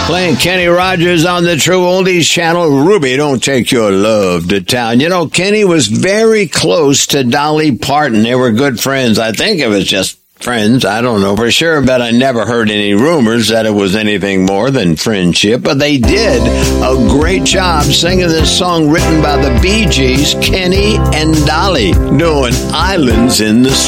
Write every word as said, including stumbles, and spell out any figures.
Playing Kenny Rogers on the True Oldies channel. Ruby, don't take your love to town. You know, Kenny was very close to Dolly Parton. They were good friends. I think it was just friends. I don't know for sure, but I never heard any rumors that it was anything more than friendship. But they did a great job singing this song written by the Bee Gees, Kenny and Dolly, doing Islands in the